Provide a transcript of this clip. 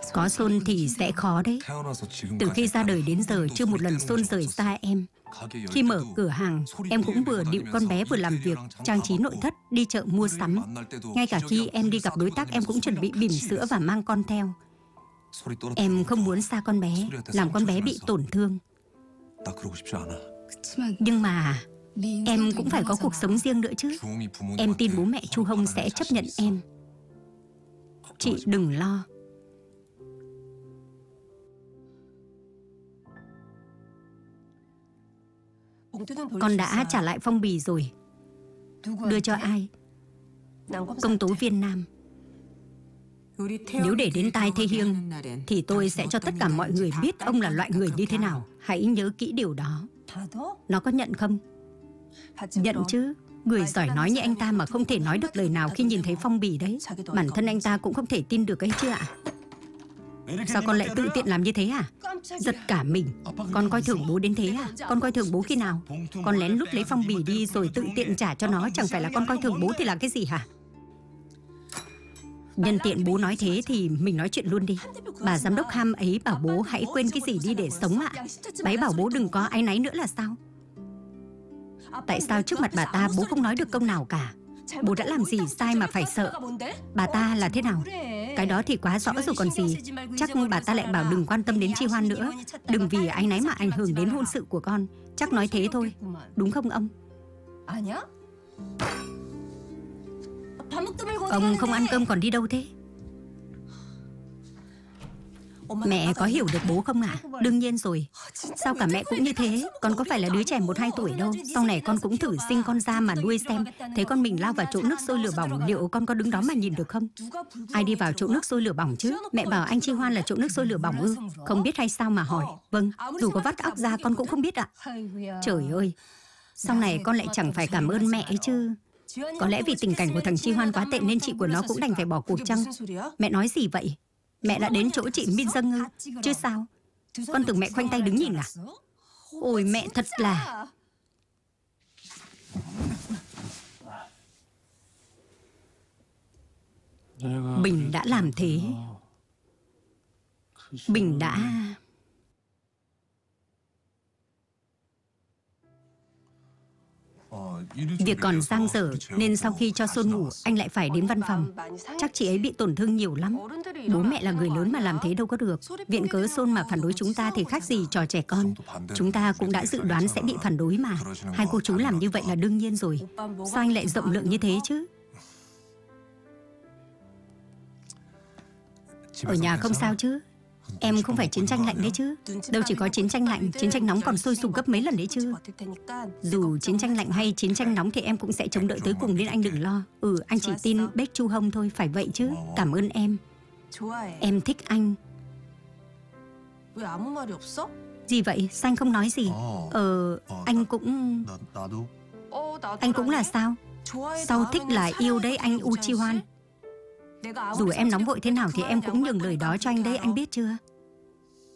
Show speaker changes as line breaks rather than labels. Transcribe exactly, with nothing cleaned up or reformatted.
Có Sôn thì sẽ khó đấy. Từ khi ra đời đến giờ chưa một lần Sôn rời xa em. Khi mở cửa hàng, em cũng vừa dịu con bé vừa làm việc, trang trí nội thất, đi chợ mua sắm. Ngay cả khi em đi gặp đối tác, em cũng chuẩn bị bỉm sữa và mang con theo. Em không muốn xa con bé, làm con bé bị tổn thương. Nhưng mà em cũng phải có cuộc sống riêng nữa chứ. Em tin bố mẹ Chu Hông sẽ chấp nhận em. Chị đừng lo. Con đã trả lại phong bì rồi. Đưa cho ai? Công tố viên Nam. Nếu để đến tai Thê Hiêng thì tôi sẽ cho tất cả mọi người biết ông là loại người như thế nào. Hãy nhớ kỹ điều đó. Nó có nhận không? Nhận chứ. Người giỏi nói như anh ta mà không thể nói được lời nào khi nhìn thấy phong bì đấy. Bản thân anh ta cũng không thể tin được ấy chứ ạ. Sao con lại tự tiện làm như thế à? Giật cả mình. Con coi thường bố đến thế à? Con coi thường bố khi nào? Con lén lút lấy phong bì đi rồi tự tiện trả cho nó. Chẳng phải là con coi thường bố thì là cái gì hả? Nhân tiện bố nói thế thì mình nói chuyện luôn đi. Bà giám đốc Ham ấy bảo bố hãy quên cái gì đi để sống ạ. Bà ấy bảo bố đừng có áy náy nữa là sao? Tại sao trước mặt bà ta bố không nói được câu nào cả? Bố đã làm gì sai mà phải sợ? Bà ta là thế nào? Cái đó thì quá rõ rồi còn gì. Chắc bà ta lại bảo đừng quan tâm đến Chi Hoan nữa. Đừng vì áy náy mà ảnh hưởng đến hôn sự của con. Chắc nói thế thôi. Đúng không ông? Ông không ăn cơm còn đi đâu thế? Mẹ có hiểu được bố không ạ? À? Đương nhiên rồi. Sao cả mẹ cũng như thế? Con có phải là đứa trẻ một hai tuổi đâu. Sau này con cũng thử sinh con ra mà nuôi xem. Thấy con mình lao vào chỗ nước sôi lửa bỏng, liệu con có đứng đó mà nhìn được không? Ai đi vào chỗ nước sôi lửa bỏng chứ? Mẹ bảo anh Chi Hoan là chỗ nước sôi lửa bỏng ư? Không biết hay sao mà hỏi? Vâng, dù có vắt óc ra con cũng không biết ạ. Trời ơi, sau này con lại chẳng phải cảm ơn mẹ ấy chứ. Có lẽ vì tình cảnh của thằng Chi Hoan quá tệ nên chị của nó cũng đành phải bỏ cuộc chăng? Mẹ nói gì vậy? Mẹ đã đến chỗ chị Min Dâng ư? Chứ sao? Con tưởng mẹ khoanh tay đứng nhìn à? Ôi mẹ thật là... Bình đã làm thế. Bình đã... Việc còn dang dở nên sau khi cho Sôn ngủ anh lại phải đến văn phòng. Chắc chị ấy bị tổn thương nhiều lắm. Bố mẹ là người lớn mà làm thế đâu có được. Viện cớ Sôn mà phản đối chúng ta thì khác gì trò trẻ con. Chúng ta cũng đã dự đoán sẽ bị phản đối mà. Hai cô chú làm như vậy là đương nhiên rồi. Sao anh lại rộng lượng như thế chứ? Ở nhà không sao chứ? Em không phải chiến tranh lạnh đấy chứ? Đâu chỉ có chiến tranh lạnh, chiến tranh nóng còn sôi sục gấp mấy lần đấy chứ. Dù chiến tranh lạnh hay chiến tranh nóng thì em cũng sẽ chống đợi tới cùng nên anh đừng lo. Ừ, anh chỉ tin Baek Chu Hông thôi, phải vậy chứ. Cảm ơn em. Em thích anh. Gì vậy? Sao anh không nói gì? Ờ, anh cũng... Anh cũng là sao? Sau thích là yêu đấy anh U Chi Hoan. Dù em nóng vội thế nào thì em cũng nhường lời đó cho anh đấy, anh biết chưa?